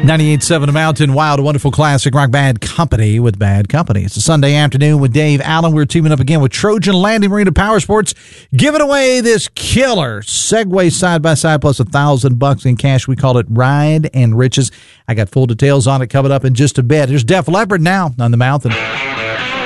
98.7 The Mountain, Wild, Wonderful Classic Rock, Bad Company with Bad Company. It's a Sunday afternoon with Dave Allen. We're teaming up again with Trojan Landing Marina Power Sports, giving away this killer Segway side-by-side plus $1,000 in cash. We call it Ride and Riches. I got full details on it coming up in just a bit. Here's Def Leppard now on The Mountain.